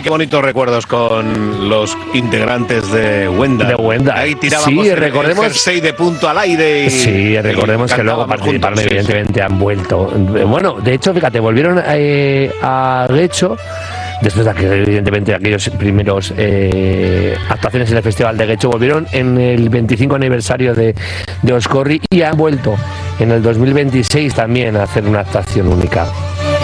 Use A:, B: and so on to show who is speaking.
A: Ay, qué bonitos recuerdos con los integrantes de Wenda.
B: De Wenda.
A: Ahí tirábamos el jersey de punto al aire.
B: Sí, recordemos que luego participaron, evidentemente han vuelto. Bueno, de hecho, fíjate, volvieron a Getxo. Después de evidentemente aquellos primeros actuaciones en el Festival de Getxo, volvieron en el 25 aniversario de Oscorri y han vuelto en el 2026 también a hacer una actuación única.